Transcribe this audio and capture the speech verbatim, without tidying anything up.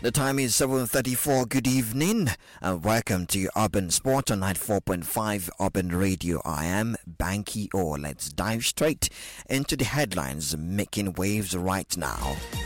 The time is seven thirty-four. Good evening and welcome to Urban Sport on ninety-four point five Urban Radio. I am Banky O. Let's dive straight into the headlines making waves right now.